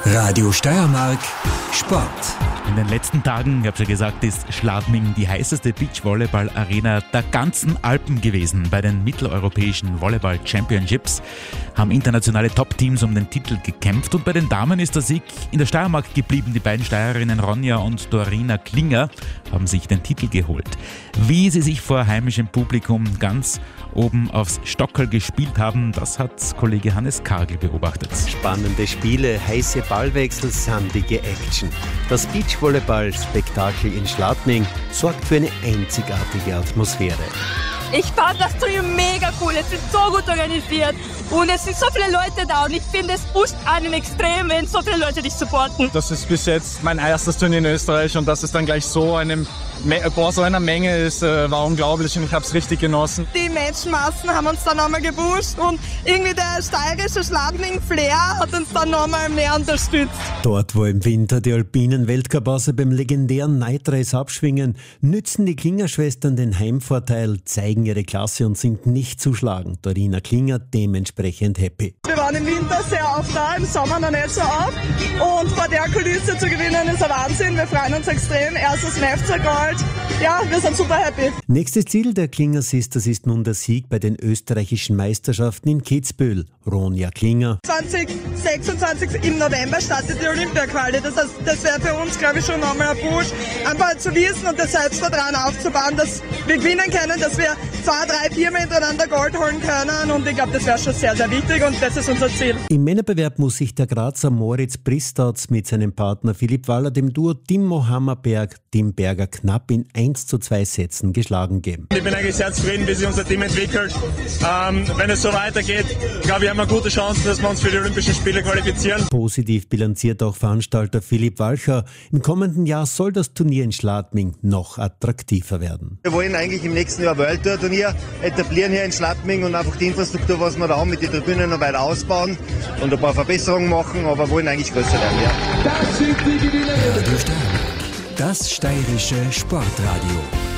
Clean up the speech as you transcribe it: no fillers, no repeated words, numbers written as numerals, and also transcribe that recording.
Radio Steiermark Sport. In den letzten Tagen, ich habe schon gesagt, ist Schladming die heißeste Beachvolleyball-Arena der ganzen Alpen gewesen. Bei den mitteleuropäischen Volleyball-Championships haben internationale Top-Teams um den Titel gekämpft und bei den Damen ist der Sieg in der Steiermark geblieben. Die beiden Steirerinnen Ronja und Dorina Klinger haben sich den Titel geholt. Wie sie sich vor heimischem Publikum ganz oben aufs Stockerl gespielt haben, das hat Kollege Hannes Kargl beobachtet. Spannende Spiele, heiße Ballwechsel, sandige Action. Das Beachvolleyball-Spektakel in Schladming sorgt für eine einzigartige Atmosphäre. Ich fand das Turnier mega cool, es ist so gut organisiert und es sind so viele Leute da und ich finde, es pusht einen extrem, wenn so viele Leute dich supporten. Das ist bis jetzt mein erstes Turnier in Österreich und dass es dann gleich so einer Menge ist, war unglaublich und ich habe es richtig genossen. Die Menschenmassen haben uns dann nochmal gepusht und irgendwie der steirische Schladming-Flair hat uns dann nochmal mehr unterstützt. Dort, wo im Winter die alpinen Weltcupasse beim legendären Night Race abschwingen, nützen die Klinger-Schwestern den Heimvorteil, zeigen ihre Klasse und sind nicht zu schlagen. Dorina Klinger dementsprechend happy. Wir waren im Winter sehr oft da, im Sommer noch nicht so oft und vor der Kulisse zu gewinnen ist ein Wahnsinn. Wir freuen uns extrem. Erstes Nefzer-Gold. Ja, wir sind super happy. Nächstes Ziel der Klinger Sisters ist nun der Sieg bei den österreichischen Meisterschaften in Kitzbühel. Ronja Klinger. 2026 im November startet die Olympia-Quali. Das heißt, das wäre für uns, glaube ich, schon nochmal ein Push. Einfach zu wissen und das Selbstvertrauen aufzubauen, dass wir gewinnen können, dass wir 2, 3, 4 Mal hintereinander Gold holen können. Und ich glaube, das wäre schon sehr, sehr wichtig und das ist unser Ziel. Im Männerbewerb muss sich der Grazer Moritz Pristatz mit seinem Partner Philipp Waller dem Duo Timo Hammerberg, Tim Berger knapp in 1:2 Sätzen geschlagen geben. Ich bin eigentlich sehr zufrieden, wie sich unser Team entwickelt. Wenn es so weitergeht, glaube ich, haben wir gute Chancen, dass wir uns für die Olympischen Spiele qualifizieren. Positiv bilanziert auch Veranstalter Philipp Walcher. Im kommenden Jahr soll das Turnier in Schladming noch attraktiver werden. Wir wollen eigentlich im nächsten Jahr World-Tour-Turnier etablieren hier in Schladming und einfach die Infrastruktur, was wir da haben, mit den Tribünen noch weiter ausbauen und ein paar Verbesserungen machen, aber wollen eigentlich größer werden. Ja. Radio Steiermark, das steirische Sportradio.